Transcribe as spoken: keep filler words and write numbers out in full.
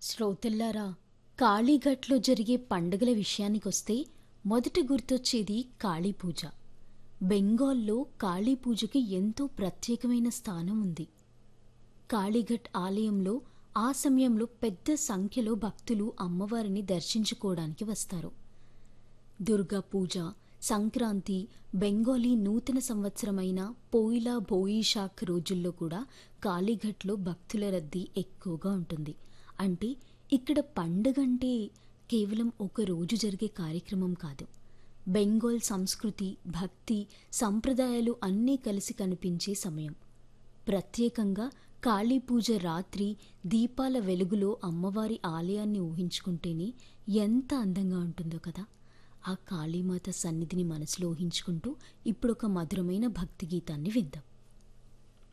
శ్రోతల్లారా, కాళీఘట్లో జరిగే పండుగల విషయానికొస్తే మొదట గుర్తొచ్చేది కాళీపూజ. బెంగాల్లో కాళీపూజకి ఎంతో ప్రత్యేకమైన స్థానం ఉంది. కాళీఘట్ ఆలయంలో ఆ సమయంలో పెద్ద సంఖ్యలో భక్తులు అమ్మవారిని దర్శించుకోవడానికి వస్తారు. దుర్గా పూజ, సంక్రాంతి, బెంగాలీ నూతన సంవత్సరమైన పోయిలా బోయిషాక్ రోజుల్లో కూడా కాళీఘట్లో భక్తుల రద్దీ ఎక్కువగా ఉంటుంది. అంటే ఇక్కడ పండగంటే కేవలం ఒక రోజు జరిగే కార్యక్రమం కాదు. బెంగాల్ సంస్కృతి, భక్తి, సంప్రదాయాలు అన్నీ కలిసి కనిపించే సమయం. ప్రత్యేకంగా కాళీపూజ రాత్రి దీపాల వెలుగులో అమ్మవారి ఆలయాన్ని ఊహించుకుంటేనే ఎంత అందంగా ఉంటుందో కదా. ఆ కాళీమాత సన్నిధిని మనసులో ఊహించుకుంటూ ఇప్పుడొక మధురమైన భక్తి గీతాన్ని విందాం.